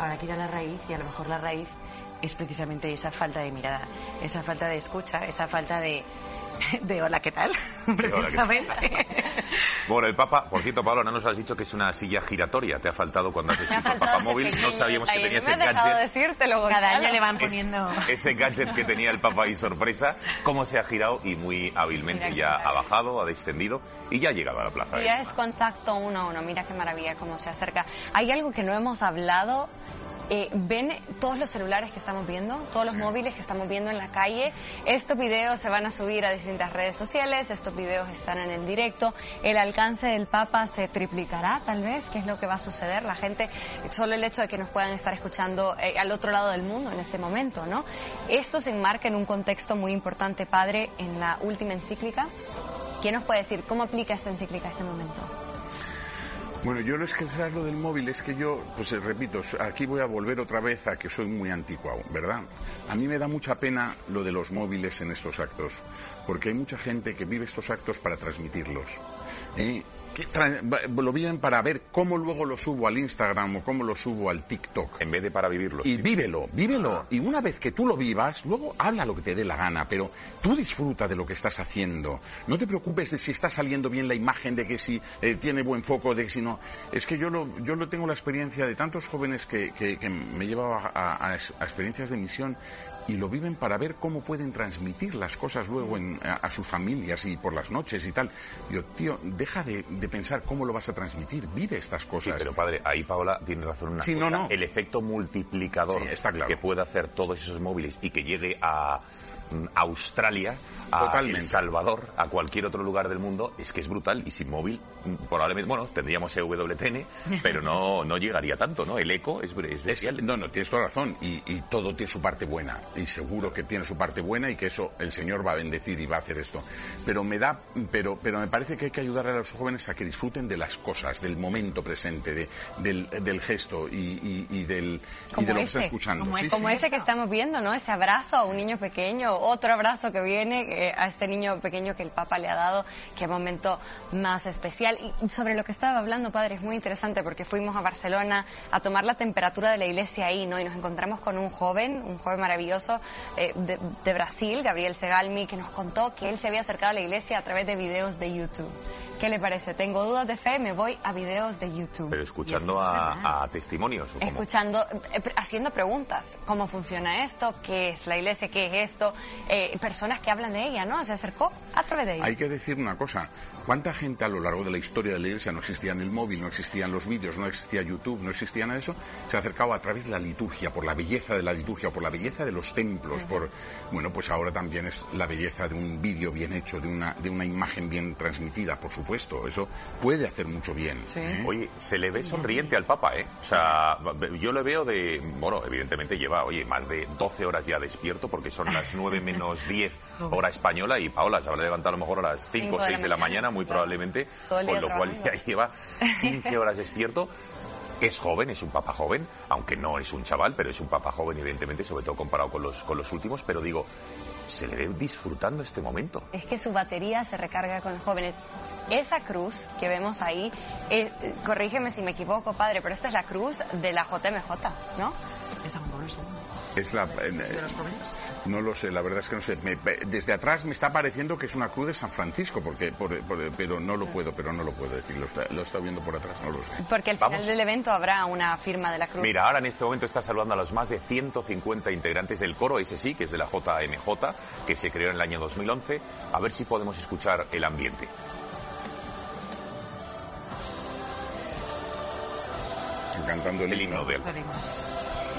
habrá que ir a la raíz, y a lo mejor la raíz es precisamente esa falta de mirada, esa falta de escucha, esa falta de hola, ¿qué tal? Precisamente. Bueno, el Papa, por cierto, Pablo, no nos has dicho que es una silla giratoria. Te ha faltado cuando has escrito el Papa móvil. No sabíamos que tenía ese gadget. Cada año le van poniendo ese gadget que tenía el Papa y sorpresa. Cómo se ha girado y muy hábilmente ya ha bajado, ha descendido y ya ha llegado a la plaza. Ya es contacto 1 a 1. Mira qué maravilla cómo se acerca. Hay algo que no hemos hablado. Ven todos los celulares que estamos viendo, todos los móviles que estamos viendo en la calle. Estos videos se van a subir a distintas redes sociales, estos videos están en el directo. El alcance del Papa se triplicará, tal vez, ¿qué es lo que va a suceder? La gente, solo el hecho de que nos puedan estar escuchando al otro lado del mundo en este momento, ¿no? Esto se enmarca en un contexto muy importante, padre, en la última encíclica. ¿Quién nos puede decir cómo aplica esta encíclica a este momento? Bueno, yo lo que sabes lo del móvil es que yo, pues repito, aquí voy a volver otra vez a que soy muy anticuado, ¿verdad? A mí me da mucha pena lo de los móviles en estos actos, porque hay mucha gente que vive estos actos para transmitirlos. Lo viven para ver cómo luego lo subo al Instagram o cómo lo subo al TikTok. En vez de para vivirlo. Y vívelo. Y una vez que tú lo vivas, luego habla lo que te dé la gana, pero tú disfruta de lo que estás haciendo. No te preocupes de si está saliendo bien la imagen, de que si tiene buen foco, de que si no. Es que yo lo tengo la experiencia de tantos jóvenes que me llevaba a experiencias de misión y lo viven para ver cómo pueden transmitir las cosas luego a sus familias y por las noches y tal. Yo, tío, deja de pensar cómo lo vas a transmitir, vive estas cosas. Sí, pero padre, ahí Paola tiene razón en una cosa. No. El efecto multiplicador que puede hacer todos esos móviles y que llegue a Australia, a El Salvador, a cualquier otro lugar del mundo, es que es brutal. Y sin móvil, probablemente, bueno, tendríamos EWTN, pero no llegaría tanto, ¿no? El eco es bestial. No, tienes toda razón. Y todo tiene su parte buena. Y seguro que tiene su parte buena y que eso el Señor va a bendecir y va a hacer esto. Pero me parece que hay que ayudar a los jóvenes a que disfruten de las cosas, del momento presente, del gesto y de lo que están escuchando. Como ese que estamos viendo, ¿no? Ese abrazo a un niño pequeño, otro abrazo que viene a este niño pequeño que el Papa le ha dado. Qué momento más especial. Y sobre lo que estaba hablando, padre, es muy interesante porque fuimos a Barcelona a tomar la temperatura de la iglesia ahí, ¿no? Y nos encontramos con un joven maravilloso de Brasil, Gabriel Segalmi, que nos contó que él se había acercado a la iglesia a través de videos de YouTube. ¿Qué le parece? Tengo dudas de fe, me voy a videos de YouTube. Pero escuchando a testimonios. ¿O cómo? Escuchando, haciendo preguntas. ¿Cómo funciona esto? ¿Qué es la iglesia? ¿Qué es esto? Personas que hablan de ella, ¿no? Se acercó a través de ella. Hay que decir una cosa. ¿Cuánta gente a lo largo de la historia de la iglesia no existía en el móvil, no existían los vídeos, no existía YouTube, no existía nada de eso? Se ha acercado a través de la liturgia, por la belleza de la liturgia, por la belleza de los templos, bueno, pues ahora también es la belleza de un vídeo bien hecho, de una imagen bien transmitida, por supuesto. Eso puede hacer mucho bien. Sí. Oye, se le ve sonriente al Papa, ¿eh? O sea, yo le veo bueno, evidentemente lleva, más de 12 horas ya despierto, porque son las 9 menos 10 hora española, y Paola se habrá levantado a lo mejor a las 5 o 6 de la mañana, muy probablemente, con lo cual ya lleva 15 horas despierto. Es joven, es un Papa joven, aunque no es un chaval, pero es un Papa joven, evidentemente, sobre todo comparado con los últimos, pero digo, se le ve disfrutando este momento. Es que su batería se recarga con los jóvenes. Esa cruz que vemos ahí, corrígeme si me equivoco, padre, pero esta es la cruz de la JMJ, ¿no? Esa es la... ¿De los jóvenes? No lo sé, la verdad es que no sé. Desde atrás me está pareciendo que es una cruz de San Francisco, pero no lo puedo decir. Lo está viendo por atrás, no lo sé. Porque al final del evento habrá una firma de la cruz. Mira, ahora en este momento está saludando a los más de 150 integrantes del coro, ese sí, que es de la JMJ, que se creó en el año 2011. A ver si podemos escuchar el ambiente. Cantando el himno.